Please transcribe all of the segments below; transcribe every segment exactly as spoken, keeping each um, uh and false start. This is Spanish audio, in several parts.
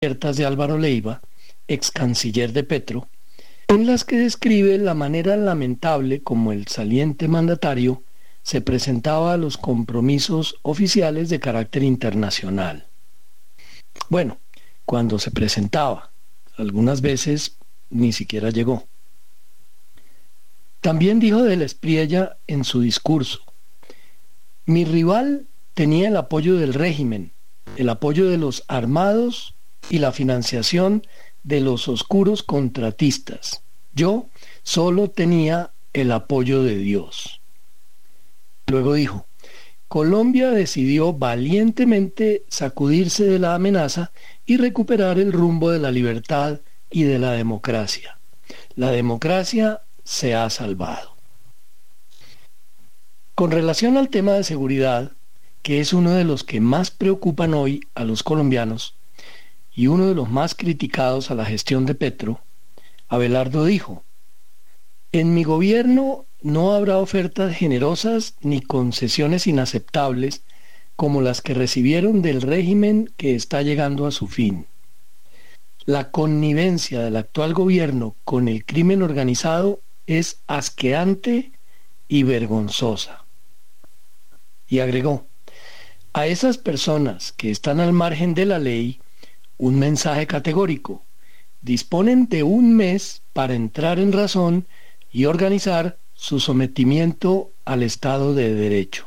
abiertas de Álvaro Leiva, ex canciller de Petro, en las que describe la manera lamentable como el saliente mandatario se presentaba a los compromisos oficiales de carácter internacional. Bueno, cuando se presentaba, algunas veces ni siquiera llegó. También dijo de la Espriella en su discurso: mi rival tenía el apoyo del régimen, el apoyo de los armados y la financiación de los oscuros contratistas. Yo solo tenía el apoyo de Dios. Luego dijo: Colombia decidió valientemente sacudirse de la amenaza y recuperar el rumbo de la libertad y de la democracia. La democracia se ha salvado. Con relación al tema de seguridad, que es uno de los que más preocupan hoy a los colombianos y uno de los más criticados a la gestión de Petro, Abelardo dijo: en mi gobierno no habrá ofertas generosas ni concesiones inaceptables como las que recibieron del régimen que está llegando a su fin. La connivencia del actual gobierno con el crimen organizado es asqueante y vergonzosa. Y agregó: a esas personas que están al margen de la ley, un mensaje categórico: disponen de un mes para entrar en razón y organizar su sometimiento al Estado de Derecho.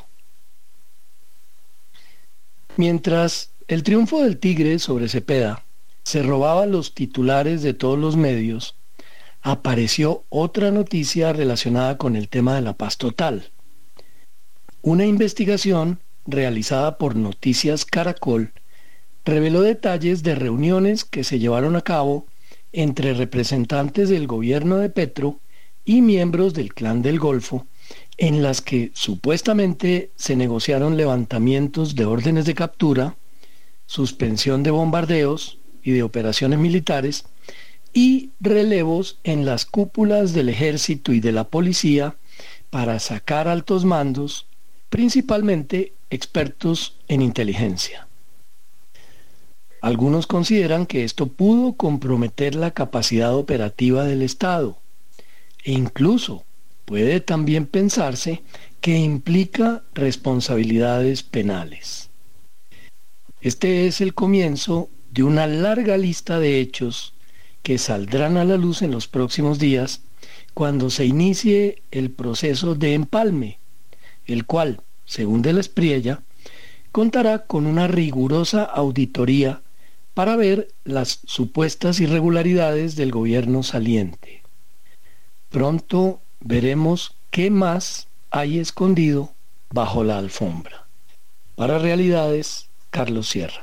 Mientras el triunfo del Tigre sobre Cepeda se robaba los titulares de todos los medios, apareció otra noticia relacionada con el tema de la paz total. Una investigación realizada por Noticias Caracol reveló detalles de reuniones que se llevaron a cabo entre representantes del gobierno de Petro y miembros del Clan del Golfo, en las que supuestamente se negociaron levantamientos de órdenes de captura, suspensión de bombardeos y de operaciones militares, y relevos en las cúpulas del ejército y de la policía para sacar altos mandos, principalmente expertos en inteligencia. Algunos consideran que esto pudo comprometer la capacidad operativa del Estado, e incluso puede también pensarse que implica responsabilidades penales. Este es el comienzo de una larga lista de hechos que saldrán a la luz en los próximos días cuando se inicie el proceso de empalme, el cual, según de la Espriella, contará con una rigurosa auditoría para ver las supuestas irregularidades del gobierno saliente. Pronto veremos qué más hay escondido bajo la alfombra. Para Realidades, Carlos Sierra.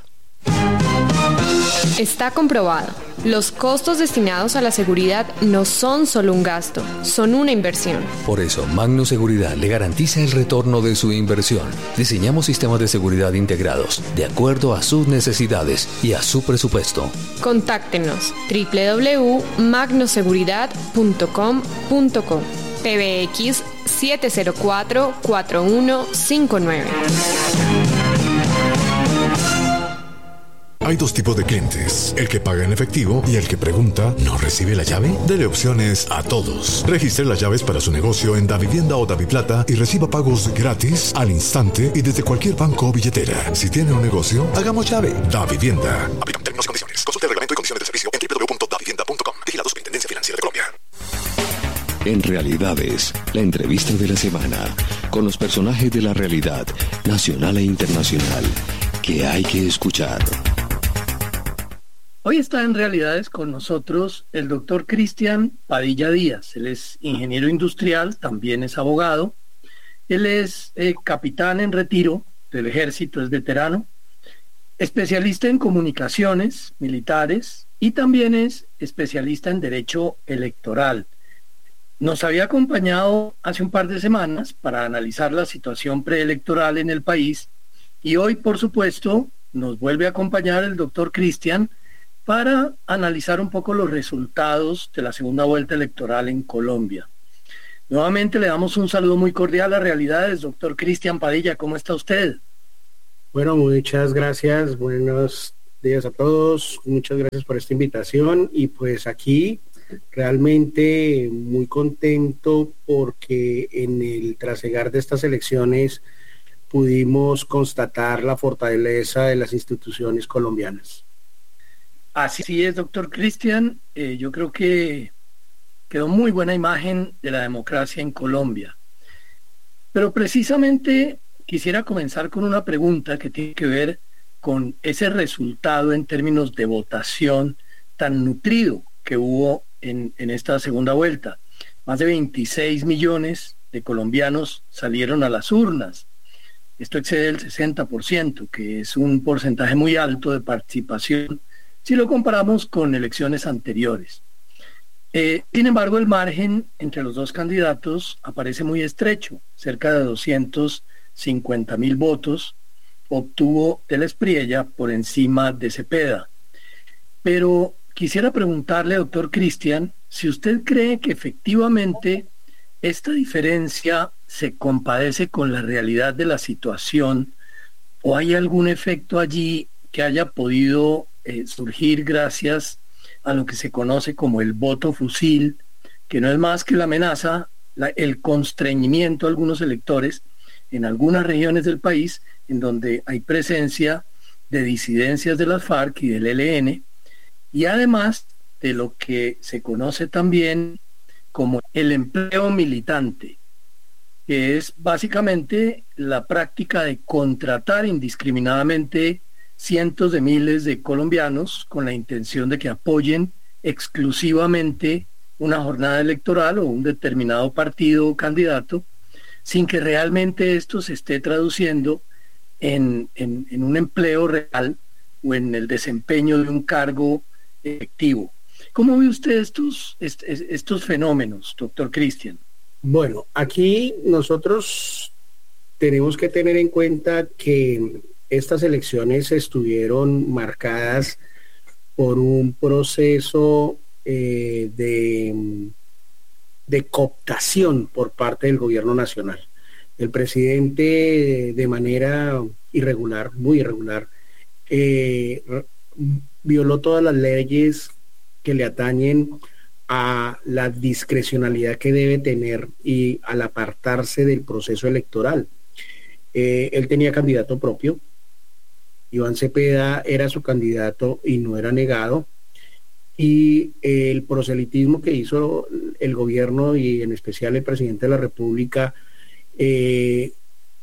Está comprobado. Los costos destinados a la seguridad no son solo un gasto, son una inversión. Por eso, Magnus Seguridad le garantiza el retorno de su inversión. Diseñamos sistemas de seguridad integrados de acuerdo a sus necesidades y a su presupuesto. Contáctenos doble u doble u doble u punto magnoseguridad punto com punto co, P B X siete cero cuatro, cuatro uno cinco nueve. Hay dos tipos de clientes, el que paga en efectivo y el que pregunta, ¿no recibe la llave? Dele opciones a todos. Registre las llaves para su negocio en Davivienda o Daviplata y reciba pagos gratis, al instante y desde cualquier banco o billetera. Si tiene un negocio, hagamos llave. Davivienda. Aplican términos y condiciones. Consulte el reglamento y condiciones de servicio en doble u doble u doble u punto davivienda punto com. Vigilado Superintendencia Financiera de Colombia. En Realidades, la entrevista de la semana con los personajes de la realidad nacional e internacional que hay que escuchar. Hoy está en Realidades con nosotros el doctor Cristian Padilla Díaz. Él es ingeniero industrial, también es abogado. Él es eh, capitán en retiro del ejército, es veterano, especialista en comunicaciones militares y también es especialista en derecho electoral. Nos había acompañado hace un par de semanas para analizar la situación preelectoral en el país y hoy, por supuesto, nos vuelve a acompañar el doctor Cristian para analizar un poco los resultados de la segunda vuelta electoral en Colombia. Nuevamente le damos un saludo muy cordial a Realidades, doctor Cristian Padilla, ¿cómo está usted? Bueno, muchas gracias, buenos días a todos, muchas gracias por esta invitación y pues aquí realmente muy contento porque en el trasegar de estas elecciones pudimos constatar la fortaleza de las instituciones colombianas. Así es, doctor Cristian, eh, yo creo que quedó muy buena imagen de la democracia en Colombia. Pero precisamente quisiera comenzar con una pregunta que tiene que ver con ese resultado en términos de votación tan nutrido que hubo en, en esta segunda vuelta. Más de veintiséis millones de colombianos salieron a las urnas. Esto excede el sesenta por ciento, que es un porcentaje muy alto de participación si lo comparamos con elecciones anteriores. Eh, sin embargo, el margen entre los dos candidatos aparece muy estrecho, cerca de doscientos cincuenta mil votos obtuvo Del Espriella por encima de Cepeda. Pero quisiera preguntarle, doctor Cristian, si usted cree que efectivamente esta diferencia se compadece con la realidad de la situación o hay algún efecto allí que haya podido eh, surgir gracias a lo que se conoce como el voto fusil, que no es más que la amenaza, la, el constreñimiento a algunos electores en algunas regiones del país en donde hay presencia de disidencias de las FARC y del E L N, y además de lo que se conoce también como el empleo militante, que es básicamente la práctica de contratar indiscriminadamente cientos de miles de colombianos con la intención de que apoyen exclusivamente una jornada electoral o un determinado partido o candidato, sin que realmente esto se esté traduciendo en, en, en un empleo real o en el desempeño de un cargo efectivo. ¿Cómo ve usted estos, est, estos fenómenos, doctor Cristian? Bueno, aquí nosotros tenemos que tener en cuenta que estas elecciones estuvieron marcadas por un proceso eh, de, de cooptación por parte del gobierno nacional. El presidente, de manera irregular, muy irregular, eh, violó todas las leyes que le atañen a la discrecionalidad que debe tener y al apartarse del proceso electoral. Eh, él tenía candidato propio. Iván Cepeda era su candidato y no era negado, y el proselitismo que hizo el gobierno y en especial el presidente de la República eh,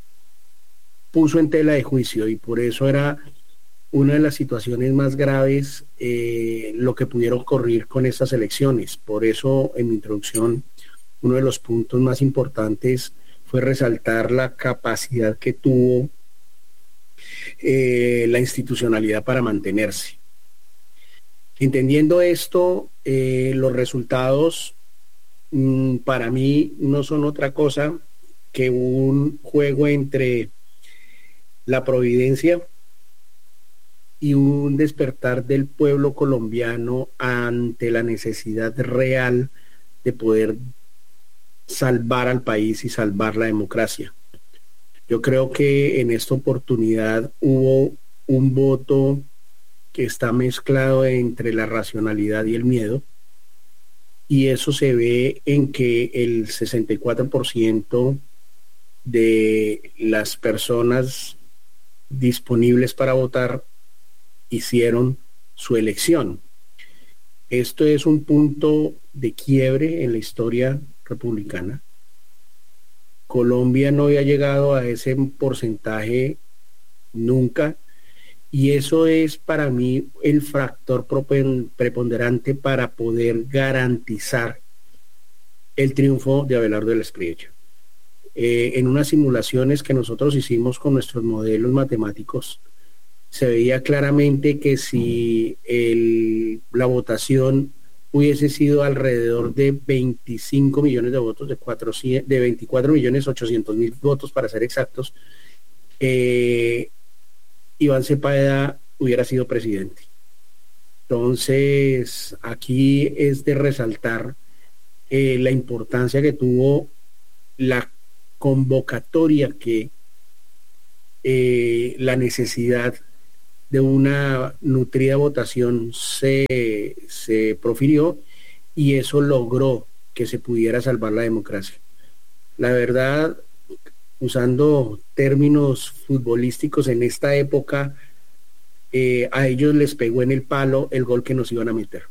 puso en tela de juicio, y por eso era una de las situaciones más graves eh, lo que pudiera ocurrir con estas elecciones. Por eso en mi introducción uno de los puntos más importantes fue resaltar la capacidad que tuvo Eh, la institucionalidad para mantenerse. Entendiendo esto, eh, los resultados mmm, para mí no son otra cosa que un juego entre la providencia y un despertar del pueblo colombiano ante la necesidad real de poder salvar al país y salvar la democracia. Yo creo que en esta oportunidad hubo un voto que está mezclado entre la racionalidad y el miedo, y eso se ve en que el sesenta y cuatro por ciento de las personas disponibles para votar hicieron su elección. Esto es un punto de quiebre en la historia republicana. Colombia no había llegado a ese porcentaje nunca, y eso es para mí el factor preponderante para poder garantizar el triunfo de Abelardo Del Espriella. Eh, en unas simulaciones que nosotros hicimos con nuestros modelos matemáticos, se veía claramente que si el, la votación hubiese sido alrededor de veinticinco millones de votos, de, cuatrocientos, de veinticuatro millones ochocientos mil votos para ser exactos, eh, Iván Cepeda hubiera sido presidente. Entonces, aquí es de resaltar eh, la importancia que tuvo la convocatoria que eh, la necesidad de una nutrida votación se, se profirió y eso logró que se pudiera salvar la democracia. La verdad, usando términos futbolísticos en esta época, eh, a ellos les pegó en el palo el gol que nos iban a meter.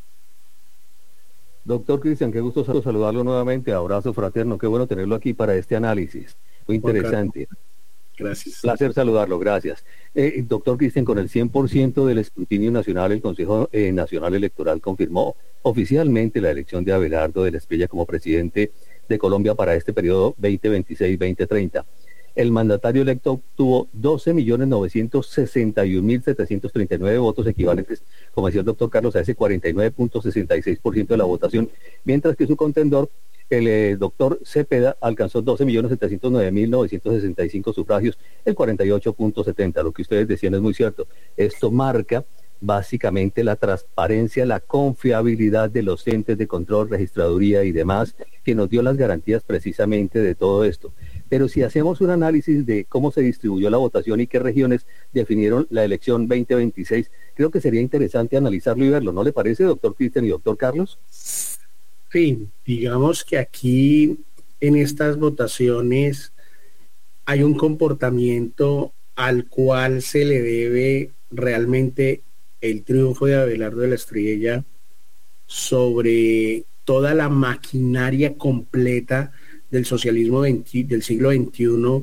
Doctor Cristian, qué gusto saludarlo nuevamente, abrazo fraterno, qué bueno tenerlo aquí para este análisis, muy interesante. Gracias. Placer saludarlo, gracias. Eh, doctor Cristian, con el cien por ciento del escrutinio nacional, el Consejo eh, Nacional Electoral confirmó oficialmente la elección de Abelardo de la Espriella como presidente de Colombia para este periodo veinte veintiséis veinte treinta. El mandatario electo obtuvo doce millones novecientos sesenta y un mil setecientos treinta y nueve votos equivalentes, como decía el doctor Carlos, a ese cuarenta y nueve punto sesenta y seis por ciento de la votación, mientras que su contendor, el eh, doctor Cepeda, alcanzó doce millones setecientos nueve mil novecientos sesenta y cinco sufragios, el cuarenta y ocho punto setenta. Lo que ustedes decían es muy cierto. Esto marca básicamente la transparencia, la confiabilidad de los entes de control, registraduría y demás, que nos dio las garantías precisamente de todo esto. Pero si hacemos un análisis de cómo se distribuyó la votación y qué regiones definieron la elección veinte veintiséis, creo que sería interesante analizarlo y verlo, ¿no le parece, doctor Cristian y doctor Carlos? Sí, digamos que aquí en estas votaciones hay un comportamiento al cual se le debe realmente el triunfo de Abelardo de la Espriella sobre toda la maquinaria completa del socialismo veinte, del siglo veintiuno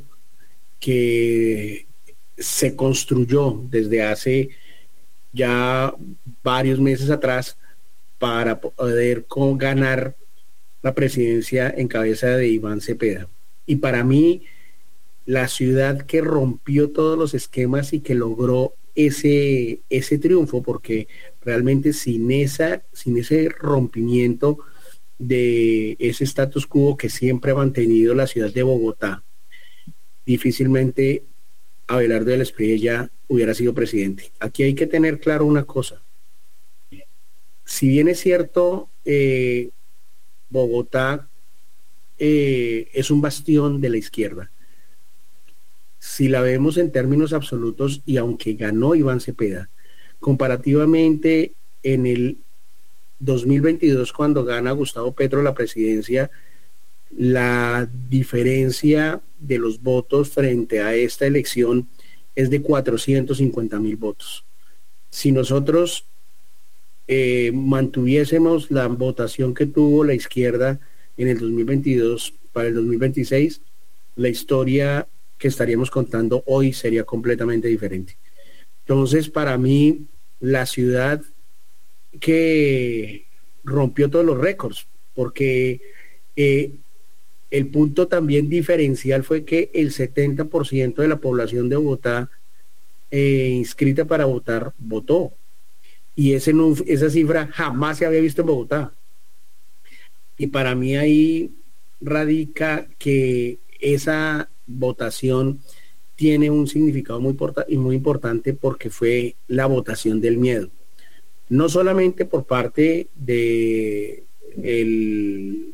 que se construyó desde hace ya varios meses atrás para poder ganar la presidencia en cabeza de Iván Cepeda. Y para mí, la ciudad que rompió todos los esquemas y que logró ese, ese triunfo, porque realmente sin, esa, sin ese rompimiento de ese status quo que siempre ha mantenido la ciudad de Bogotá, difícilmente Abelardo de la Espriella hubiera sido presidente. Aquí hay que tener claro una cosa. Si bien es cierto, eh, Bogotá eh, es un bastión de la izquierda, si la vemos en términos absolutos, y aunque ganó Iván Cepeda, comparativamente en el dos mil veintidós, cuando gana Gustavo Petro la presidencia, la diferencia de los votos frente a esta elección es de cuatrocientos cincuenta mil votos. Si nosotros eh, mantuviésemos la votación que tuvo la izquierda en el dos mil veintidós para el dos mil veintiséis, la historia que estaríamos contando hoy sería completamente diferente. Entonces, para mí, la ciudad que rompió todos los récords, porque eh, el punto también diferencial fue que el setenta por ciento de la población de Bogotá eh, inscrita para votar, votó. Y ese no, esa cifra jamás se había visto en Bogotá. Y para mí ahí radica que esa votación tiene un significado muy, porta- y muy importante, porque fue la votación del miedo. No solamente por parte de el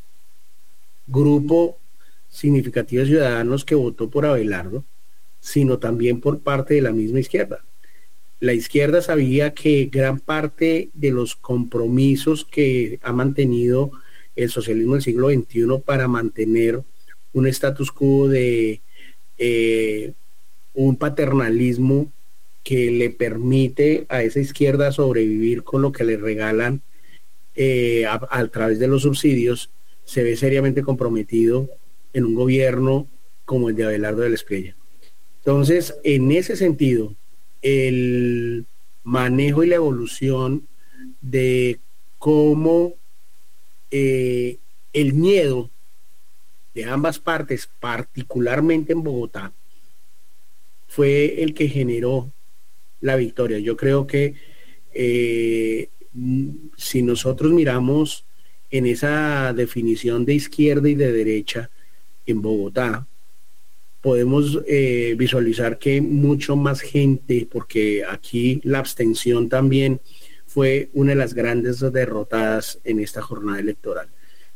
grupo significativo de ciudadanos que votó por Abelardo, sino también por parte de la misma izquierda. La izquierda sabía que gran parte de los compromisos que ha mantenido el socialismo del siglo veintiuno para mantener un status quo de eh, un paternalismo que le permite a esa izquierda sobrevivir con lo que le regalan eh, a, a través de los subsidios, se ve seriamente comprometido en un gobierno como el de Abelardo de la Espriella. Entonces, en ese sentido, el manejo y la evolución de cómo eh, el miedo de ambas partes, particularmente en Bogotá, fue el que generó la victoria. Yo creo que eh, si nosotros miramos en esa definición de izquierda y de derecha en Bogotá, podemos eh, visualizar que mucho más gente, porque aquí la abstención también fue una de las grandes derrotadas en esta jornada electoral.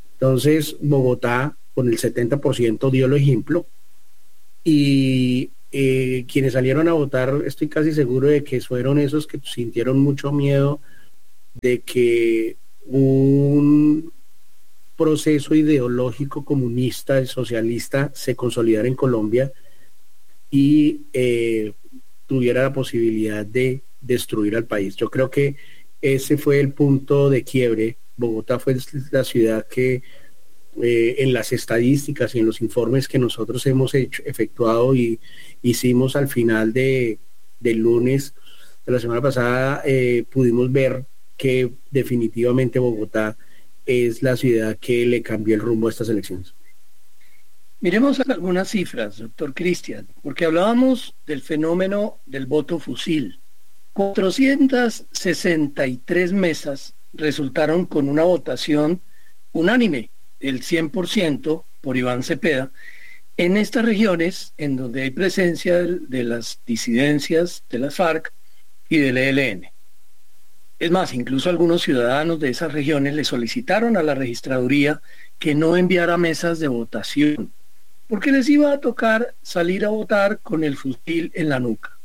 Entonces, Bogotá con el setenta por ciento dio el ejemplo, y eh, quienes salieron a votar, estoy casi seguro de que fueron esos que sintieron mucho miedo de que un proceso ideológico comunista y socialista se consolidara en Colombia y eh, tuviera la posibilidad de destruir al país. Yo creo que ese fue el punto de quiebre. Bogotá fue la ciudad que eh, en las estadísticas y en los informes que nosotros hemos hecho, efectuado y hicimos al final de, del lunes de la semana pasada, eh, pudimos ver que definitivamente Bogotá es la ciudad que le cambió el rumbo a estas elecciones. Miremos algunas cifras, doctor Cristian, porque hablábamos del fenómeno del voto fusil. cuatrocientas sesenta y tres mesas resultaron con una votación unánime, el cien por ciento por Iván Cepeda, en estas regiones en donde hay presencia de las disidencias de las FARC y del E L N. Es más, incluso algunos ciudadanos de esas regiones le solicitaron a la registraduría que no enviara mesas de votación, porque les iba a tocar salir a votar con el fusil en la nuca.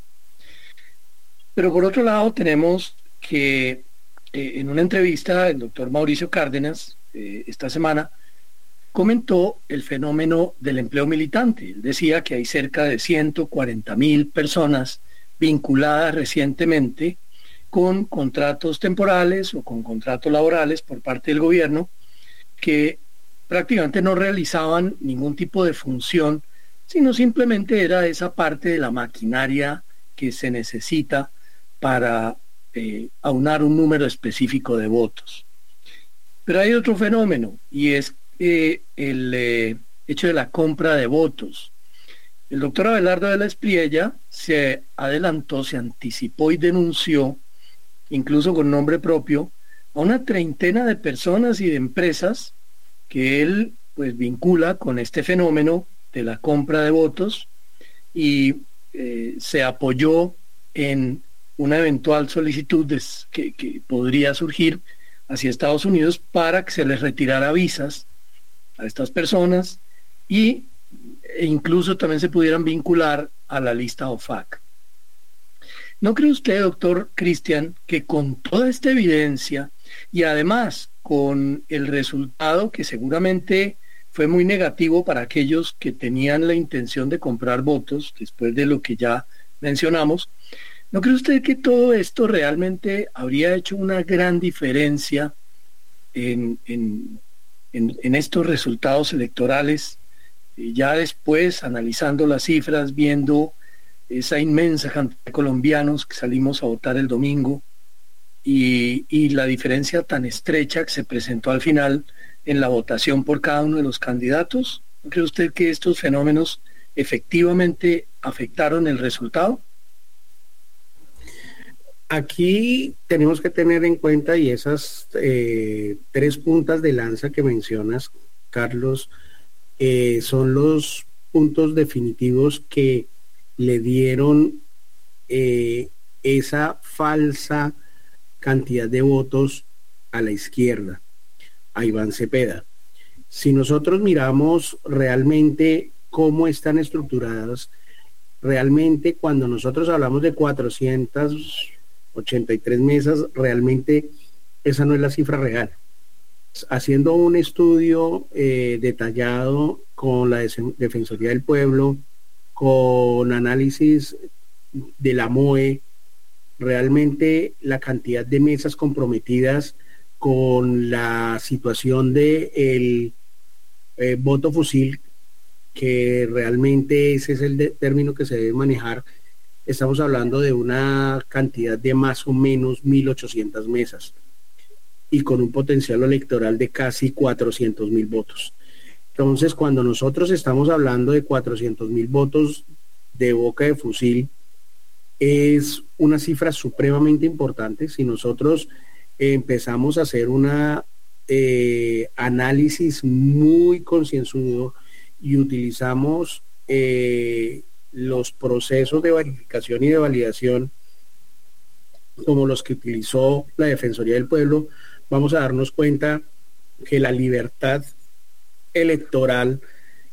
Pero por otro lado tenemos que eh, en una entrevista el doctor Mauricio Cárdenas eh, esta semana comentó el fenómeno del empleo militante. Él decía que hay cerca de ciento cuarenta mil personas vinculadas recientemente con contratos temporales o con contratos laborales por parte del gobierno que prácticamente no realizaban ningún tipo de función, sino simplemente era esa parte de la maquinaria que se necesita para eh, aunar un número específico de votos. Pero hay otro fenómeno, y es eh, el eh, hecho de la compra de votos. El doctor Abelardo de la Espriella se adelantó, se anticipó y denunció, incluso con nombre propio, a una treintena de personas y de empresas que él pues vincula con este fenómeno de la compra de votos y eh, se apoyó en una eventual solicitud de, que, que podría surgir hacia Estados Unidos para que se les retirara visas a estas personas y e incluso también se pudieran vincular a la lista O F A C. ¿No cree usted, doctor Cristian, que con toda esta evidencia y además con el resultado que seguramente fue muy negativo para aquellos que tenían la intención de comprar votos, después de lo que ya mencionamos, ¿no cree usted que todo esto realmente habría hecho una gran diferencia en, en, en, en estos resultados electorales? Y ya después, analizando las cifras, viendo esa inmensa cantidad de colombianos que salimos a votar el domingo y, y la diferencia tan estrecha que se presentó al final en la votación por cada uno de los candidatos, ¿no cree usted que estos fenómenos efectivamente afectaron el resultado? Aquí tenemos que tener en cuenta, y esas eh, tres puntas de lanza que mencionas, Carlos, eh, son los puntos definitivos que le dieron eh, esa falsa cantidad de votos a la izquierda, a Iván Cepeda. Si nosotros miramos realmente cómo están estructuradas, realmente cuando nosotros hablamos de cuatrocientas ochenta y tres mesas, realmente esa no es la cifra real. Haciendo un estudio eh, detallado con la Defensoría del Pueblo, con análisis de la M O E, realmente la cantidad de mesas comprometidas con la situación de el eh, voto fusil, que realmente ese es el de, término que se debe manejar, estamos hablando de una cantidad de más o menos mil ochocientas mesas y con un potencial electoral de casi cuatrocientos mil votos. Entonces, cuando nosotros estamos hablando de cuatrocientos mil votos de boca de fusil, es una cifra supremamente importante. Si nosotros eh, empezamos a hacer una eh, análisis muy concienzudo y utilizamos eh, los procesos de verificación y de validación como los que utilizó la Defensoría del Pueblo, vamos a darnos cuenta que la libertad electoral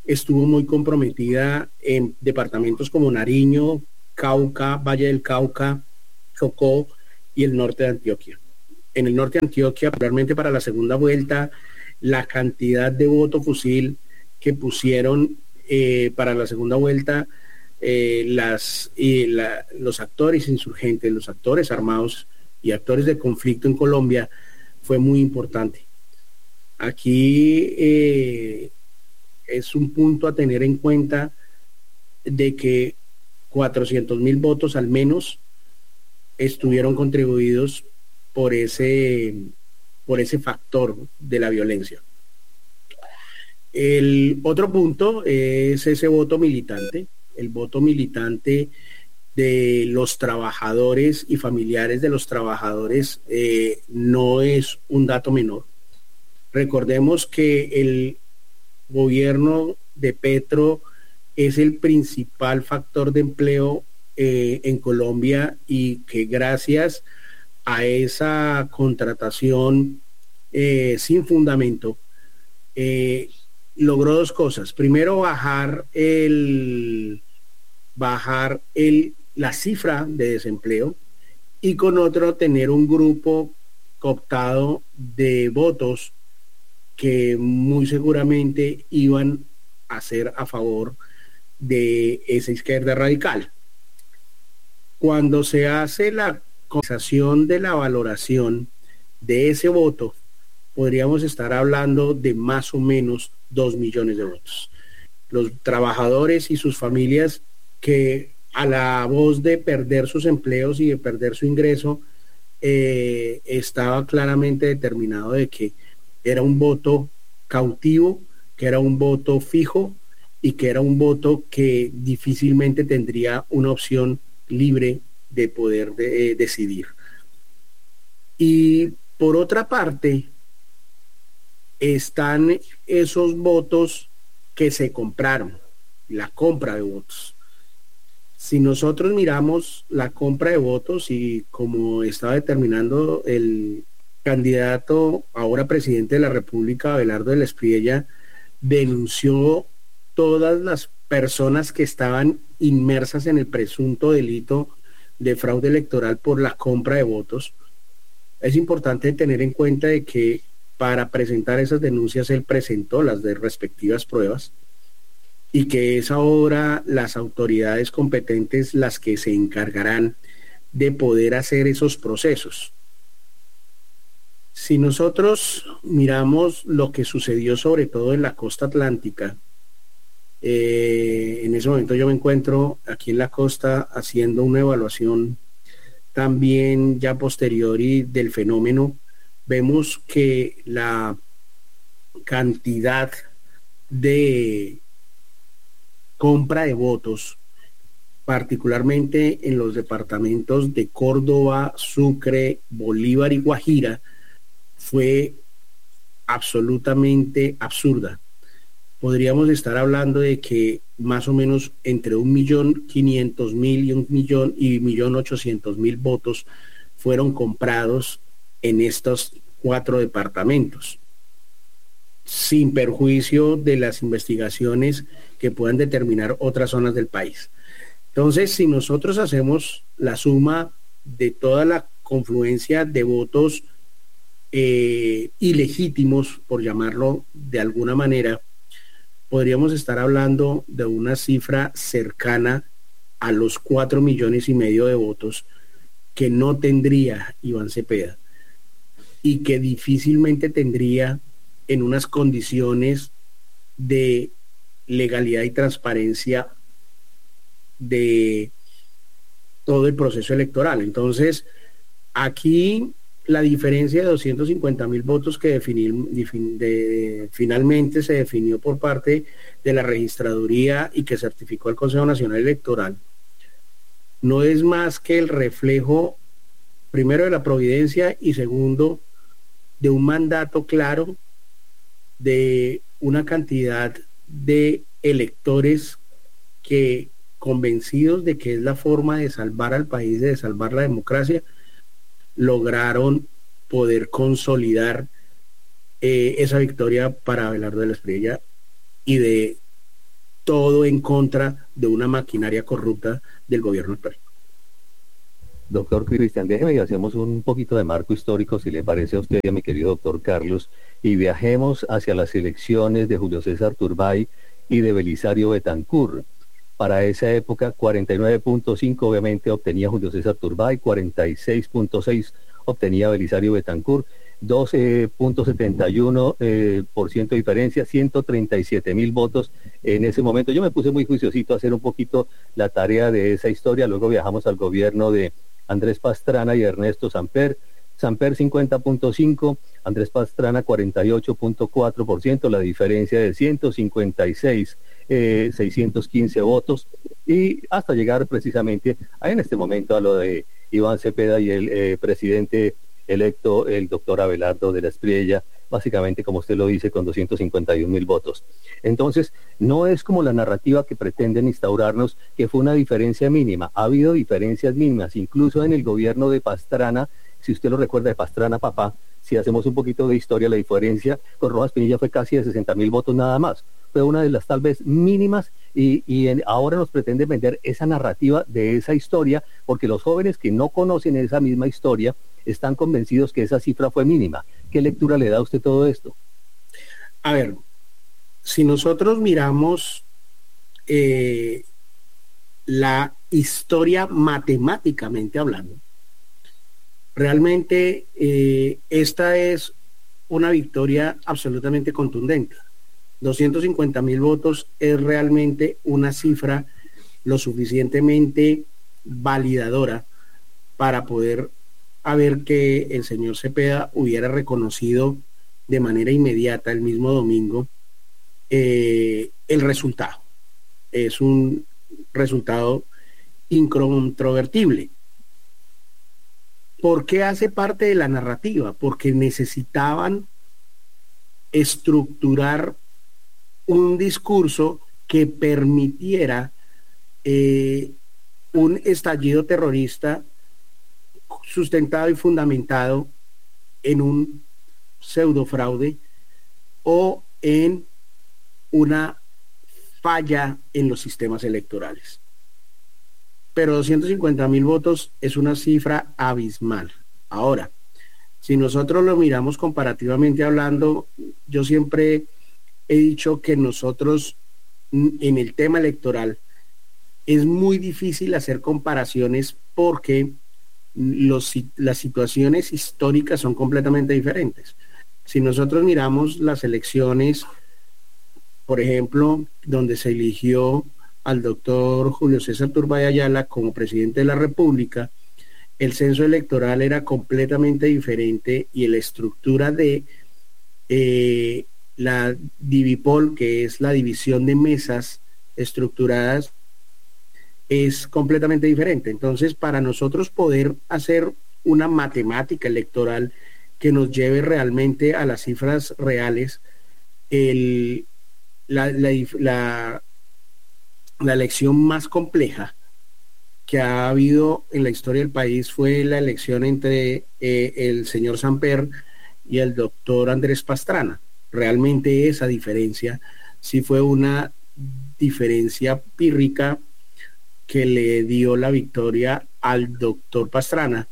estuvo muy comprometida en departamentos como Nariño, Cauca, Valle del Cauca, Chocó y el norte de Antioquia. En el norte de Antioquia, particularmente para la segunda vuelta, la cantidad de voto fusil que pusieron eh, para la segunda vuelta eh, las, y la, los actores insurgentes, los actores armados y actores de conflicto en Colombia fue muy importante. Aquí eh, es un punto a tener en cuenta de que cuatrocientos mil votos al menos estuvieron contribuidos por ese, por ese factor de la violencia. El otro punto es ese voto militante, el voto militante de los trabajadores y familiares de los trabajadores eh, no es un dato menor. Recordemos que el gobierno de Petro es el principal factor de empleo eh, en Colombia y que gracias a esa contratación eh, sin fundamento eh, logró dos cosas. Primero, bajar el bajar el la cifra de desempleo y con otro tener un grupo cooptado de votos que muy seguramente iban a ser a favor de esa izquierda radical. Cuando se hace la conversación de la valoración de ese voto, podríamos estar hablando de más o menos dos millones de votos. Los trabajadores y sus familias que a la voz de perder sus empleos y de perder su ingreso, eh, estaba claramente determinado de que era un voto cautivo, que era un voto fijo y que era un voto que difícilmente tendría una opción libre de poder de, eh, decidir. Y por otra parte, están esos votos que se compraron, la compra de votos. Si nosotros miramos la compra de votos y como estaba determinando el candidato, ahora presidente de la República, Abelardo de la Espriella, denunció todas las personas que estaban inmersas en el presunto delito de fraude electoral por la compra de votos. Es importante tener en cuenta de que para presentar esas denuncias él presentó las de respectivas pruebas y que es ahora las autoridades competentes las que se encargarán de poder hacer esos procesos. Si nosotros miramos lo que sucedió sobre todo en la costa atlántica, eh, en ese momento yo me encuentro aquí en la costa haciendo una evaluación también ya posteriori del fenómeno, vemos que la cantidad de compra de votos, particularmente en los departamentos de Córdoba, Sucre, Bolívar y Guajira, fue absolutamente absurda. Podríamos estar hablando de que más o menos entre un millón quinientos mil y un millón y millón ochocientos mil votos fueron comprados en estos cuatro departamentos, sin perjuicio de las investigaciones que puedan determinar otras zonas del país. Entonces, si nosotros hacemos la suma de toda la confluencia de votos eh, ilegítimos, por llamarlo de alguna manera, podríamos estar hablando de una cifra cercana a los cuatro millones y medio de votos que no tendría Iván Cepeda y que difícilmente tendría en unas condiciones de legalidad y transparencia de todo el proceso electoral. Entonces, aquí la diferencia de doscientos cincuenta mil votos que definir, de, finalmente se definió por parte de la registraduría y que certificó el Consejo Nacional Electoral, no es más que el reflejo, primero, de la providencia y segundo, de un mandato claro de una cantidad de electores que, convencidos de que es la forma de salvar al país, de salvar la democracia, lograron poder consolidar eh, esa victoria para Abelardo de la Espriella y de todo en contra de una maquinaria corrupta del gobierno actual. Doctor Cristian, déjeme y hacemos un poquito de marco histórico, si le parece a usted y a mi querido doctor Carlos, y viajemos hacia las elecciones de Julio César Turbay y de Belisario Betancur. Para esa época, cuarenta y nueve punto cinco obviamente obtenía Julio César Turbay, cuarenta y seis punto seis obtenía Belisario Betancur, doce punto setenta y uno por ciento eh, por ciento de diferencia, ciento treinta y siete mil votos en ese momento. Yo me puse muy juiciosito a hacer un poquito la tarea de esa historia, luego viajamos al gobierno de Andrés Pastrana y Ernesto Samper. Samper cincuenta punto cinco, Andrés Pastrana cuarenta y ocho punto cuatro por ciento, la diferencia de ciento cincuenta y seis, eh, seiscientos quince votos, y hasta llegar precisamente a, en este momento a lo de Iván Cepeda y el eh, presidente electo, el doctor Abelardo de la Espriella, básicamente, como usted lo dice, con doscientos cincuenta y un mil votos. Entonces, no es como la narrativa que pretenden instaurarnos, que fue una diferencia mínima. Ha habido diferencias mínimas, incluso en el gobierno de Pastrana. Si usted lo recuerda, de Pastrana papá, si hacemos un poquito de historia, la diferencia con Rojas Pinilla fue casi de sesenta mil votos nada más. Fue una de las tal vez mínimas, y, y en, ahora nos pretende vender esa narrativa de esa historia, porque los jóvenes que no conocen esa misma historia están convencidos que esa cifra fue mínima. ¿Qué lectura le da a usted todo esto? A ver, si nosotros miramos eh, la historia matemáticamente hablando, realmente eh, esta es una victoria absolutamente contundente. doscientos cincuenta mil votos es realmente una cifra lo suficientemente validadora para poder haber que el señor Cepeda hubiera reconocido de manera inmediata el mismo domingo eh, el resultado. Es un resultado incontrovertible. ¿Por qué hace parte de la narrativa? Porque necesitaban estructurar un discurso que permitiera eh, un estallido terrorista sustentado y fundamentado en un pseudo fraude o en una falla en los sistemas electorales. Pero doscientos cincuenta mil votos es una cifra abismal. Ahora, si nosotros lo miramos comparativamente hablando, yo siempre he dicho que nosotros en el tema electoral es muy difícil hacer comparaciones porque los, las situaciones históricas son completamente diferentes. Si nosotros miramos las elecciones, por ejemplo, donde se eligió al doctor Julio César Turbay Ayala como presidente de la República, el censo electoral era completamente diferente y la estructura de eh, la Divipol, que es la división de mesas estructuradas, es completamente diferente. Entonces, para nosotros poder hacer una matemática electoral que nos lleve realmente a las cifras reales, el, la, la, la, la elección más compleja que ha habido en la historia del país fue la elección entre eh, el señor Samper y el doctor Andrés Pastrana. Realmente esa diferencia sí fue una diferencia pírrica que le dio la victoria al doctor Pastrana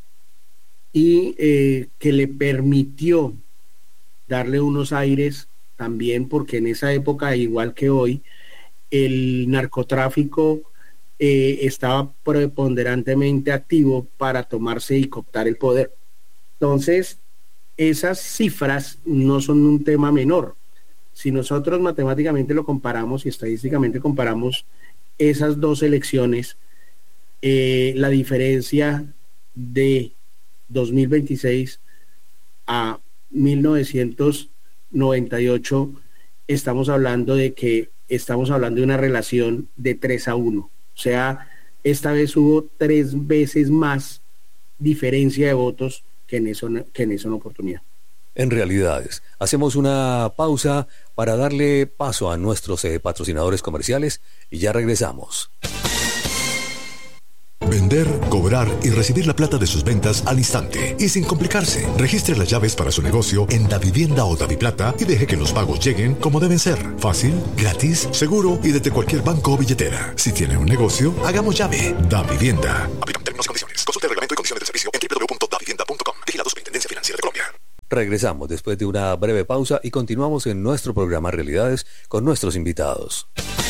y eh, que le permitió darle unos aires también, porque en esa época, igual que hoy, el narcotráfico eh, estaba preponderantemente activo para tomarse y cooptar el poder. Entonces, esas cifras no son un tema menor. Si nosotros matemáticamente lo comparamos y estadísticamente comparamos esas dos elecciones, eh, la diferencia de dos mil veintiséis a mil novecientos noventa y ocho, estamos hablando de que estamos hablando de una relación de tres a uno. O sea, esta vez hubo tres veces más diferencia de votos que en, eso, que en esa oportunidad. En Realidades, hacemos una pausa para darle paso a nuestros eh, patrocinadores comerciales y ya regresamos. Vender, cobrar y recibir la plata de sus ventas al instante y sin complicarse. Registre las llaves para su negocio en Davivienda o Daviplata y deje que los pagos lleguen como deben ser. Fácil, gratis, seguro y desde cualquier banco o billetera. Si tiene un negocio, hagamos llave. Davivienda. Aplican términos y condiciones. Consulte el reglamento y condiciones del servicio en doble u doble u doble u punto davivienda punto com. Vigilado Superintendencia Financiera de Colombia. Regresamos después de una breve pausa y continuamos en nuestro programa Realidades con nuestros invitados.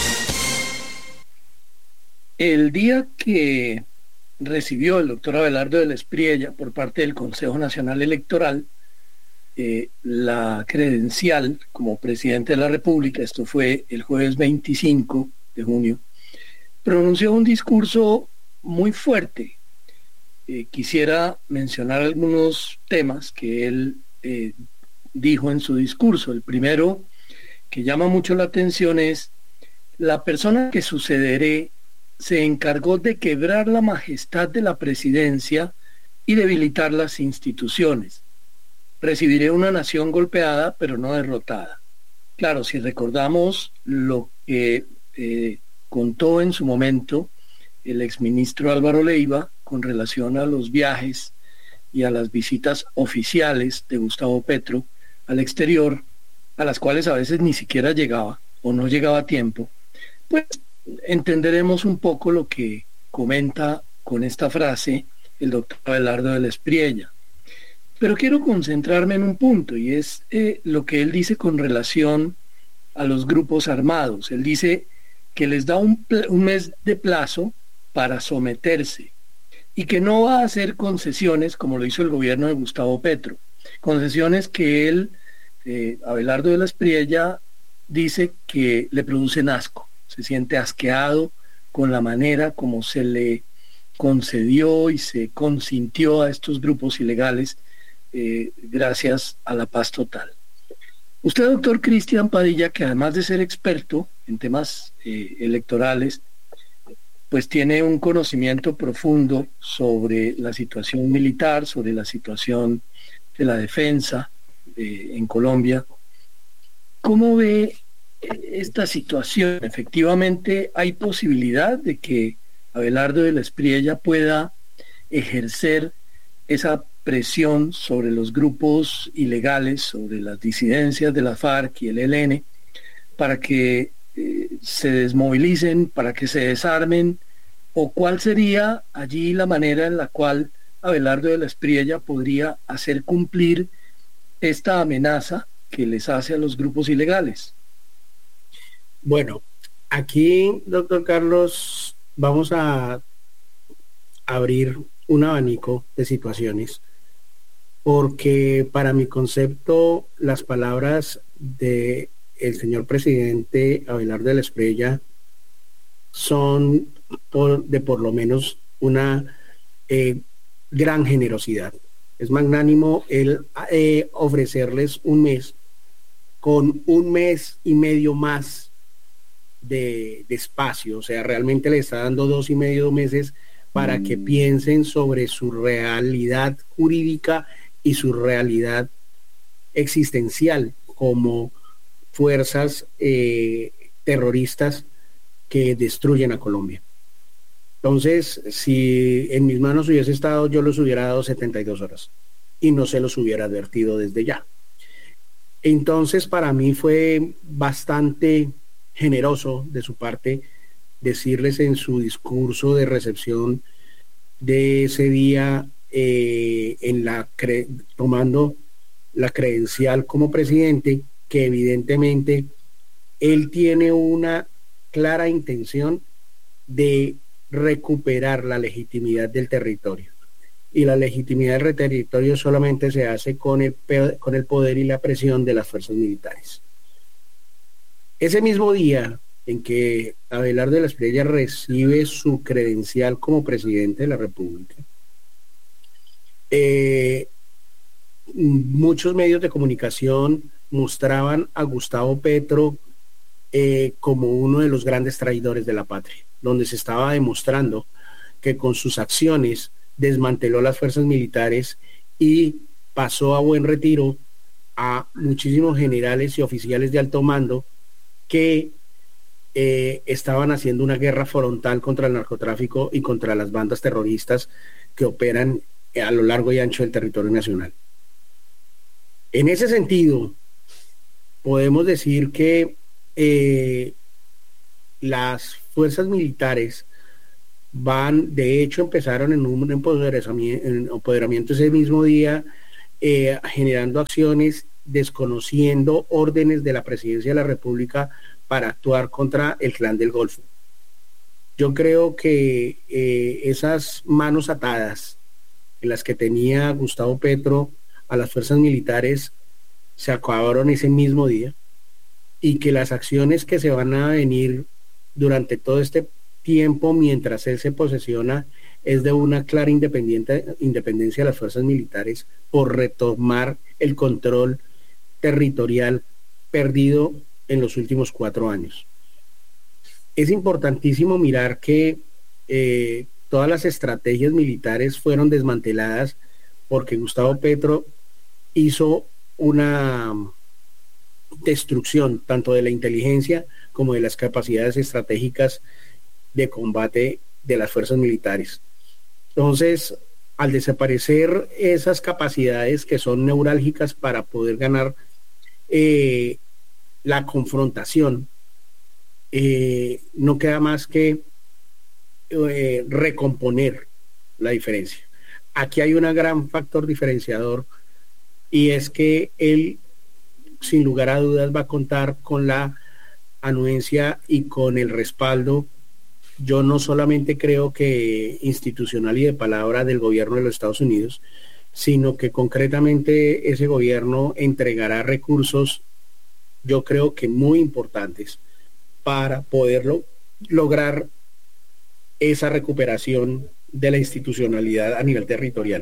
El día que recibió el doctor Abelardo de la Espriella por parte del Consejo Nacional Electoral eh, la credencial como presidente de la República, esto fue el jueves veinticinco de junio, pronunció un discurso muy fuerte. Eh, quisiera mencionar algunos temas que él eh, dijo en su discurso. El primero, que llama mucho la atención, es: la persona que sucederé se encargó de quebrar la majestad de la presidencia y debilitar las instituciones. Recibiré una nación golpeada, pero no derrotada. Claro, si recordamos lo que eh, contó en su momento el exministro Álvaro Leiva con relación a los viajes y a las visitas oficiales de Gustavo Petro al exterior, a las cuales a veces ni siquiera llegaba o no llegaba a tiempo, pues entenderemos un poco lo que comenta con esta frase el doctor Abelardo de la Espriella. Pero quiero concentrarme en un punto, y es eh, lo que él dice con relación a los grupos armados. Él dice que les da un, un mes de plazo para someterse y que no va a hacer concesiones como lo hizo el gobierno de Gustavo Petro. Concesiones que él, eh, Abelardo de la Espriella, dice que le producen asco. Se siente asqueado con la manera como se le concedió y se consintió a estos grupos ilegales eh, gracias a la paz total. Usted, doctor Cristian Padilla, que además de ser experto en temas eh, electorales, pues tiene un conocimiento profundo sobre la situación militar, sobre la situación de la defensa eh, en Colombia. ¿Cómo ve esta situación? Efectivamente, ¿hay posibilidad de que Abelardo de la Espriella pueda ejercer esa presión sobre los grupos ilegales, sobre las disidencias de la FARC y el E L N, para que eh, se desmovilicen, para que se desarmen? ¿O cuál sería allí la manera en la cual Abelardo de la Espriella podría hacer cumplir esta amenaza que les hace a los grupos ilegales? Bueno, aquí, doctor Carlos, vamos a abrir un abanico de situaciones, porque para mi concepto las palabras de el señor presidente Abelardo de la Espriella son por, de por lo menos una eh, gran generosidad. Es magnánimo el eh, ofrecerles un mes, con un mes y medio más de, de espacio. O sea, realmente le está dando dos y medio meses para mm. que piensen sobre su realidad jurídica y su realidad existencial como fuerzas eh, terroristas que destruyen a Colombia. Entonces, si en mis manos hubiese estado, yo los hubiera dado setenta y dos horas y no se los hubiera advertido desde ya. Entonces, para mí fue bastante generoso de su parte decirles en su discurso de recepción de ese día, eh, en la cre- tomando la credencial como presidente, que evidentemente él tiene una clara intención de recuperar la legitimidad del territorio. Y la legitimidad del territorio solamente se hace con el, con el poder y la presión de las fuerzas militares. Ese mismo día en que Abelardo de la Espriella recibe su credencial como presidente de la República, eh, muchos medios de comunicación mostraban a Gustavo Petro eh, como uno de los grandes traidores de la patria, donde se estaba demostrando que con sus acciones desmanteló las fuerzas militares y pasó a buen retiro a muchísimos generales y oficiales de alto mando que eh, estaban haciendo una guerra frontal contra el narcotráfico y contra las bandas terroristas que operan a lo largo y ancho del territorio nacional. En ese sentido, podemos decir que eh, las fuerzas militares van, de hecho empezaron en un empoderamiento, en empoderamiento ese mismo día, eh, generando acciones, desconociendo órdenes de la Presidencia de la República para actuar contra el Clan del Golfo. Yo creo que eh, esas manos atadas en las que tenía Gustavo Petro a las fuerzas militares se acabaron ese mismo día, y que las acciones que se van a venir durante todo este tiempo mientras él se posesiona es de una clara independencia de las fuerzas militares por retomar el control territorial perdido en los últimos cuatro años. Es importantísimo mirar que eh, todas las estrategias militares fueron desmanteladas porque Gustavo Petro hizo una destrucción tanto de la inteligencia como de las capacidades estratégicas de combate de las fuerzas militares. Entonces, al desaparecer esas capacidades que son neurálgicas para poder ganar eh, la confrontación, eh, no queda más que eh, recomponer la diferencia. Aquí hay un gran factor diferenciador, y es que él, sin lugar a dudas, va a contar con la anuencia y con el respaldo, yo no solamente creo que institucional y de palabra, del gobierno de los Estados Unidos, sino que concretamente ese gobierno entregará recursos, yo creo que muy importantes, para poderlo lograr esa recuperación de la institucionalidad a nivel territorial.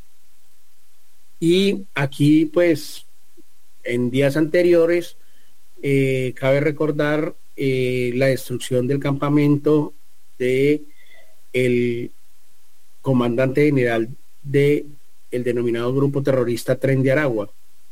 Y aquí, pues, en días anteriores, eh, cabe recordar eh, la destrucción del campamento de el comandante general de el denominado grupo terrorista Tren de Aragua.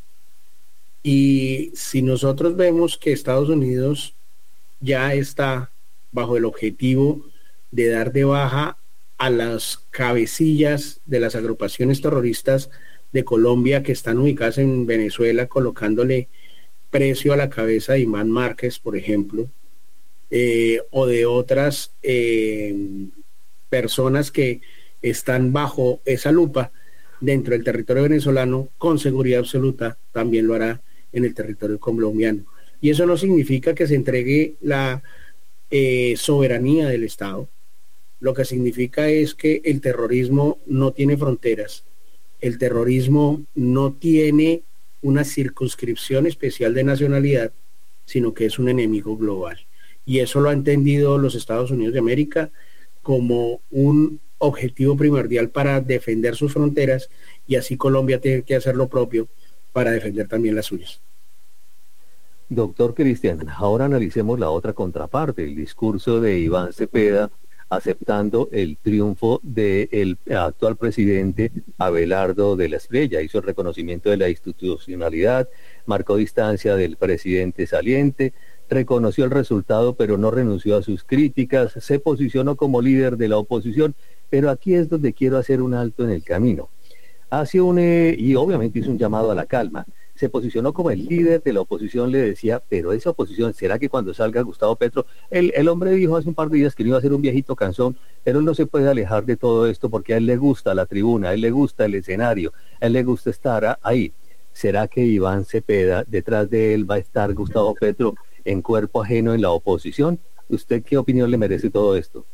Y si nosotros vemos que Estados Unidos ya está bajo el objetivo de dar de baja a las cabecillas de las agrupaciones terroristas de Colombia que están ubicadas en Venezuela, colocándole precio a la cabeza de Imán Márquez, por ejemplo, eh, o de otras eh, personas que están bajo esa lupa dentro del territorio venezolano, con seguridad absoluta también lo hará en el territorio colombiano. Y eso no significa que se entregue la eh, soberanía del Estado. Lo que significa es que el terrorismo no tiene fronteras. El terrorismo no tiene una circunscripción especial de nacionalidad, sino que es un enemigo global. Y eso lo ha entendido los Estados Unidos de América como un objetivo primordial para defender sus fronteras, y así Colombia tiene que hacer lo propio para defender también las suyas. Doctor Cristian, ahora analicemos la otra contraparte, el discurso de Iván Cepeda aceptando el triunfo del actual presidente Abelardo de la Espriella. Hizo el reconocimiento de la institucionalidad, marcó distancia del presidente saliente, reconoció el resultado pero no renunció a sus críticas, se posicionó como líder de la oposición, pero aquí es donde quiero hacer un alto en el camino. Hace un, eh, y obviamente hizo un llamado a la calma. Se posicionó como el líder de la oposición, le decía, pero esa oposición, ¿será que cuando salga Gustavo Petro? El, el hombre dijo hace un par de días que no iba a ser un viejito cansón, pero él no se puede alejar de todo esto porque a él le gusta la tribuna, a él le gusta el escenario, a él le gusta estar ahí. ¿Será que Iván Cepeda, detrás de él va a estar Gustavo Petro en cuerpo ajeno en la oposición? ¿Usted qué opinión le merece todo esto?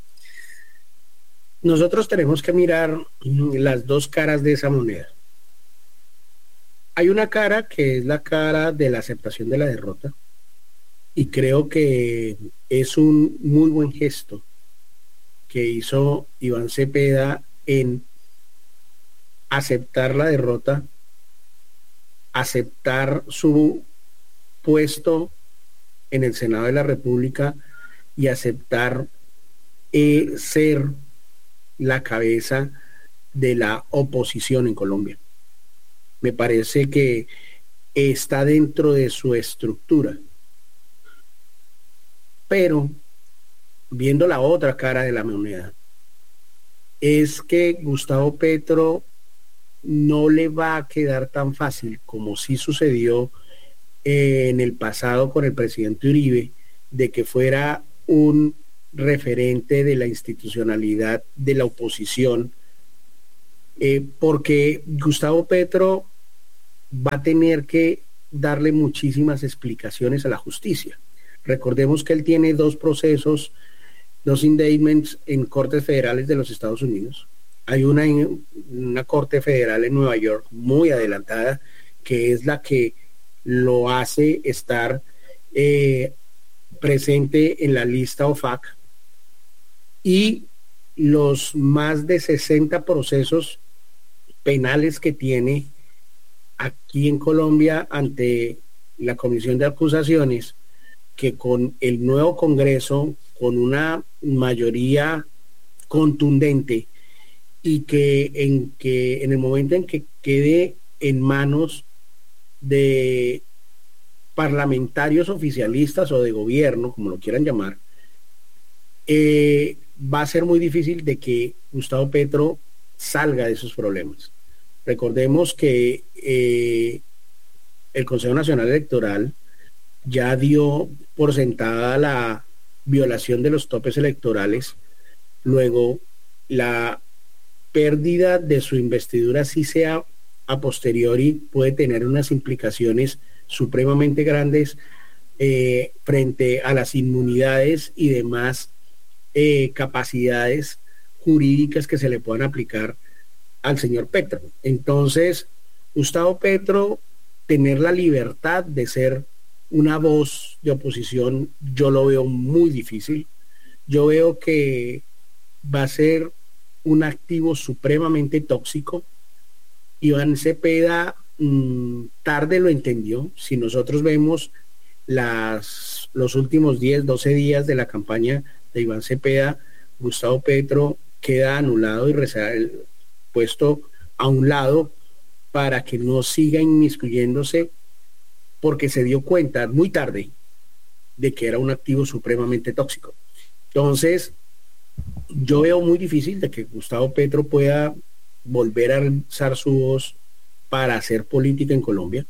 Nosotros tenemos que mirar las dos caras de esa moneda. Hay una cara que es la cara de la aceptación de la derrota, y creo que es un muy buen gesto que hizo Iván Cepeda en aceptar la derrota, aceptar su puesto en el Senado de la República y aceptar eh, ser la cabeza de la oposición en Colombia. Me parece que está dentro de su estructura. Pero, viendo la otra cara de la moneda, es que Gustavo Petro no le va a quedar tan fácil como sí sucedió eh, en el pasado con el presidente Uribe, de que fuera un referente de la institucionalidad de la oposición, eh, porque Gustavo Petro va a tener que darle muchísimas explicaciones a la justicia. Recordemos que él tiene dos procesos, dos indictments en cortes federales de los Estados Unidos. Hay una, una corte federal en Nueva York muy adelantada, que es la que lo hace estar eh, presente en la lista O F A C, y los más de sesenta procesos penales que tiene aquí en Colombia ante la Comisión de Acusaciones, que con el nuevo Congreso, con una mayoría contundente, y que en, que en el momento en que quede en manos de parlamentarios oficialistas o de gobierno, como lo quieran llamar, eh, va a ser muy difícil de que Gustavo Petro salga de esos problemas. Recordemos que eh, el Consejo Nacional Electoral ya dio por sentada la violación de los topes electorales. Luego, la pérdida de su investidura, si sea a posteriori, puede tener unas implicaciones supremamente grandes eh, frente a las inmunidades y demás eh, capacidades jurídicas que se le puedan aplicar al señor Petro. Entonces, Gustavo Petro, tener la libertad de ser una voz de oposición, yo lo veo muy difícil. Yo veo que va a ser un activo supremamente tóxico. Iván Cepeda mmm, tarde lo entendió. Si nosotros vemos las, los últimos diez, doce días de la campaña de Iván Cepeda, Gustavo Petro queda anulado y puesto a un lado para que no siga inmiscuyéndose, porque se dio cuenta muy tarde de que era un activo supremamente tóxico. Entonces, yo veo muy difícil de que Gustavo Petro pueda volver a alzar su voz para hacer política en Colombia,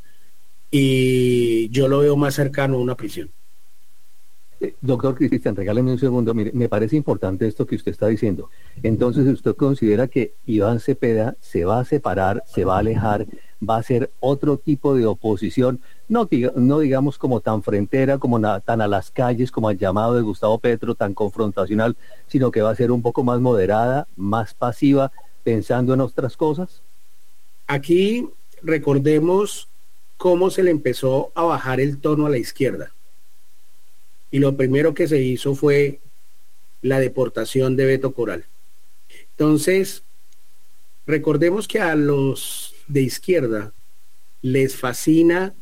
y yo lo veo más cercano a una prisión. Eh, doctor Cristian, regáleme un segundo. Mire, me parece importante esto que usted está diciendo. Entonces, ¿usted considera que Iván Cepeda se va a separar, se va a alejar, va a ser otro tipo de oposición, no, no digamos como tan frentera, como na, tan a las calles, como al llamado de Gustavo Petro, tan confrontacional, sino que va a ser un poco más moderada, más pasiva, pensando en otras cosas? Aquí recordemos cómo se le empezó a bajar el tono a la izquierda. Y lo primero que se hizo fue la deportación de Beto Coral. Entonces, recordemos que a los de izquierda les fascina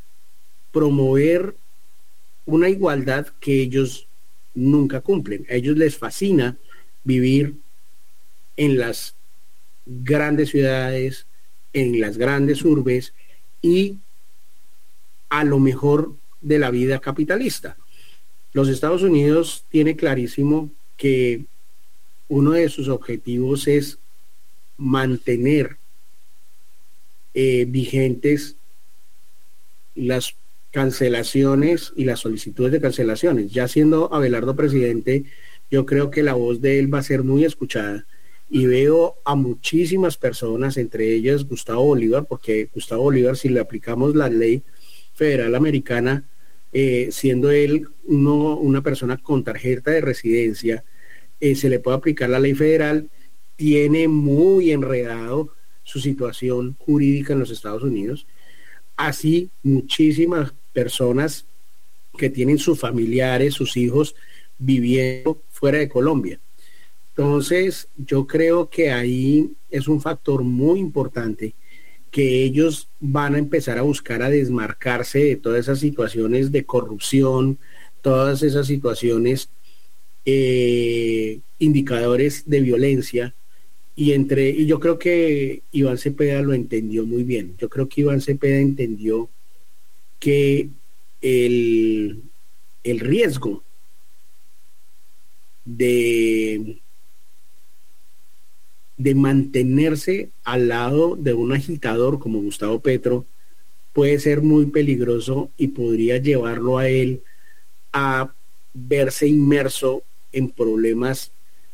promover una igualdad que ellos nunca cumplen. A ellos les fascina vivir en las grandes ciudades, en las grandes urbes y a lo mejor de la vida capitalista. Los Estados Unidos tiene clarísimo que uno de sus objetivos es mantener eh, vigentes las cancelaciones y las solicitudes de cancelaciones. Ya siendo Abelardo presidente, yo creo que la voz de él va a ser muy escuchada, y veo a muchísimas personas, entre ellas Gustavo Bolívar, porque Gustavo Bolívar, si le aplicamos la ley federal americana, eh, siendo él uno, una persona con tarjeta de residencia, eh, se le puede aplicar la ley federal, tiene muy enredado su situación jurídica en los Estados Unidos. Así, muchísimas personas que tienen sus familiares, sus hijos viviendo fuera de Colombia. Entonces, yo creo que ahí es un factor muy importante, que ellos van a empezar a buscar a desmarcarse de todas esas situaciones de corrupción, todas esas situaciones, eh, indicadores de violencia, y entre y yo creo que Iván Cepeda lo entendió muy bien. Yo creo que Iván Cepeda entendió que el, el riesgo de, de mantenerse al lado de un agitador como Gustavo Petro puede ser muy peligroso y podría llevarlo a él a verse inmerso en problemas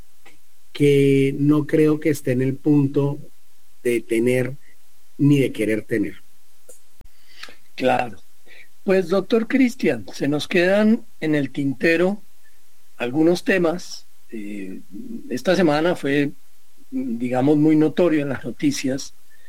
que no creo que esté en el punto de tener ni de querer tener. Claro. Pues doctor Cristian, se nos quedan en el tintero algunos temas. Eh, esta semana fue, digamos, muy notorio en las noticias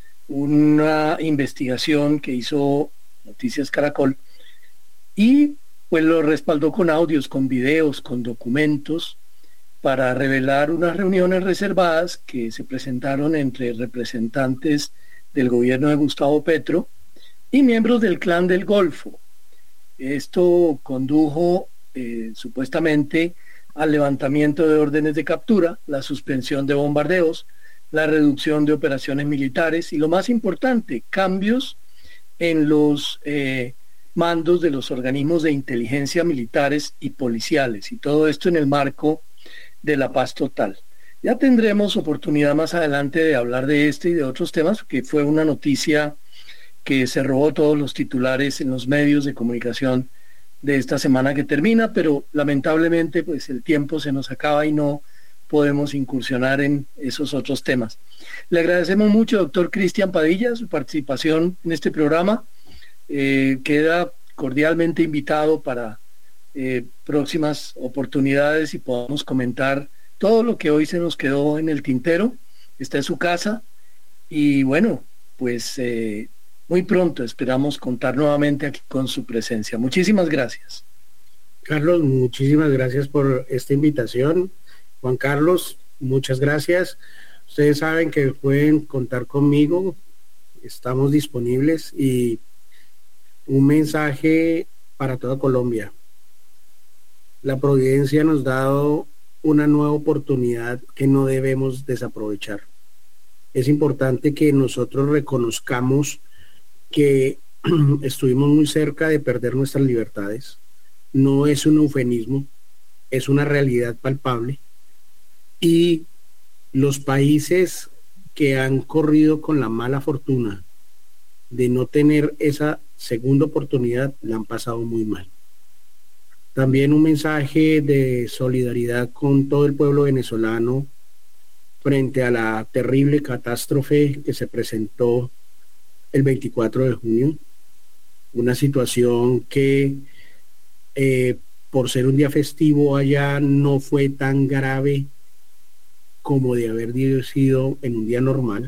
una investigación que hizo Noticias Caracol y pues lo respaldó con audios, con videos, con documentos para revelar unas reuniones reservadas que se presentaron entre representantes del gobierno de Gustavo Petro y miembros del Clan del Golfo. Esto condujo eh, supuestamente al levantamiento de órdenes de captura, la suspensión de bombardeos, la reducción de operaciones militares y, lo más importante, cambios en los eh, mandos de los organismos de inteligencia militares y policiales, y todo esto en el marco de la paz total. Ya tendremos oportunidad más adelante de hablar de este y de otros temas, porque fue una noticia que se robó todos los titulares en los medios de comunicación de esta semana que termina, pero lamentablemente pues el tiempo se nos acaba y no podemos incursionar en esos otros temas. Le agradecemos mucho, doctor Cristian Padilla, su participación en este programa. Eh, queda cordialmente invitado para eh, próximas oportunidades y podamos comentar todo lo que hoy se nos quedó en el tintero. Está en su casa y bueno, pues eh, muy pronto esperamos contar nuevamente aquí con su presencia. Muchísimas gracias. Carlos, muchísimas gracias por esta invitación. Juan Carlos, muchas gracias. Ustedes saben que pueden contar conmigo, estamos disponibles. Y un mensaje para toda Colombia. La providencia nos ha dado una nueva oportunidad que no debemos desaprovechar. Es importante que nosotros reconozcamos que estuvimos muy cerca de perder nuestras libertades. No es un eufemismo, es una realidad palpable. Y los países que han corrido con la mala fortuna de no tener esa segunda oportunidad la han pasado muy mal. También un mensaje de solidaridad con todo el pueblo venezolano frente a la terrible catástrofe que se presentó el veinticuatro de junio. Una situación que eh, por ser un día festivo allá no fue tan grave como de haber sido en un día normal,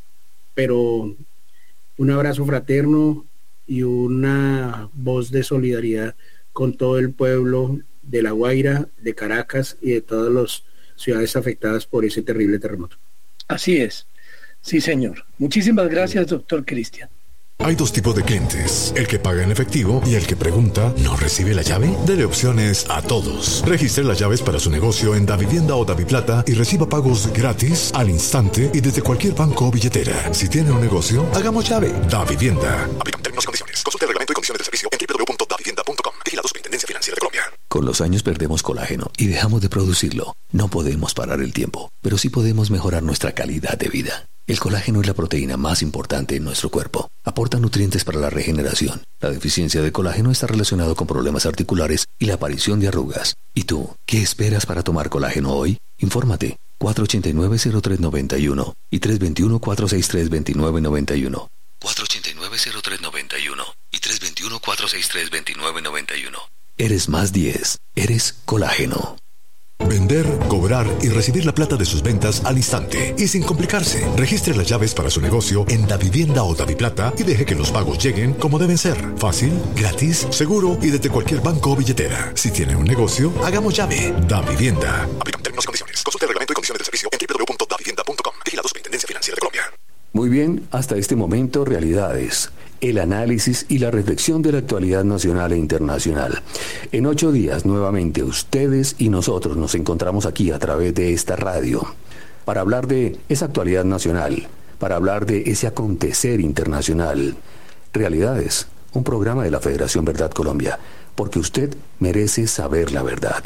pero un abrazo fraterno y una voz de solidaridad con todo el pueblo de La Guaira, de Caracas y de todas las ciudades afectadas por ese terrible terremoto. Así es, sí señor. Muchísimas gracias, doctor Cristian. Hay dos tipos de clientes, el que paga en efectivo y el que pregunta, ¿no recibe la llave? Dele opciones a todos. Registre las llaves para su negocio en Davivienda o Daviplata y reciba pagos gratis, al instante y desde cualquier banco o billetera. Si tiene un negocio, hagamos llave. Davivienda. Aplican términos y condiciones. Consulte el reglamento y condiciones de servicio en doble u doble u doble u punto davivienda punto com. Vigilado Superintendencia Financiera de Colombia. Con los años perdemos colágeno y dejamos de producirlo. No podemos parar el tiempo, pero sí podemos mejorar nuestra calidad de vida. El colágeno es la proteína más importante en nuestro cuerpo. Aporta nutrientes para la regeneración. La deficiencia de colágeno está relacionado con problemas articulares y la aparición de arrugas. ¿Y tú, qué esperas para tomar colágeno hoy? Infórmate. cuatro ocho nueve, cero tres nueve uno y tres dos uno, cuatro seis tres, dos nueve nueve uno. cuatro ocho nueve, cero tres nueve uno y tres dos uno, cuatro seis tres, dos nueve nueve uno. Eres más diez. Eres colágeno. Vender, cobrar y recibir la plata de sus ventas al instante y sin complicarse. Registre las llaves para su negocio en Davivienda o Daviplata y deje que los pagos lleguen como deben ser. Fácil, gratis, seguro y desde cualquier banco o billetera. Si tiene un negocio, hagamos llave. Davivienda. Aplican términos y condiciones. Consulte el reglamento y condiciones de servicio en doble u doble u doble u punto davivienda punto com. Vigilado Superintendencia Financiera de Colombia. Muy bien, hasta este momento, realidades. El análisis y la reflexión de la actualidad nacional e internacional. En ocho días, nuevamente, ustedes y nosotros nos encontramos aquí a través de esta radio para hablar de esa actualidad nacional, para hablar de ese acontecer internacional. Realidades, un programa de la Federación Verdad Colombia, porque usted merece saber la verdad.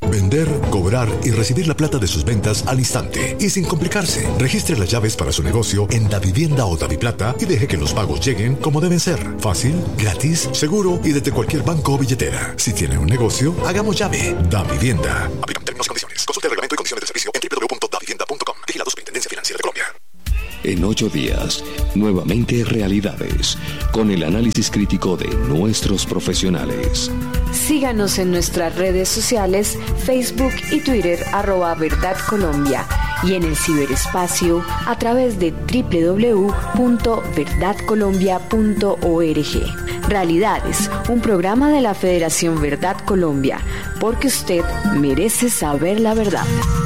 Vender, cobrar y recibir la plata de sus ventas al instante y sin complicarse. Registre las llaves para su negocio en Davivienda o Daviplata y deje que los pagos lleguen como deben ser. Fácil, gratis, seguro y desde cualquier banco o billetera. Si tiene un negocio, hagamos llave. Davivienda. Aplican términos y condiciones. Consulte el reglamento y condiciones del servicio en doble u doble u doble u punto davivienda punto com. Vigilado Superintendencia Financiera de Colombia. En ocho días, nuevamente Realidades, con el análisis crítico de nuestros profesionales. Síganos en nuestras redes sociales, Facebook y Twitter, arroba Verdad Colombia, y en el ciberespacio a través de doble u doble u doble u punto verdad colombia punto org. Realidades, un programa de la Federación Verdad Colombia, porque usted merece saber la verdad.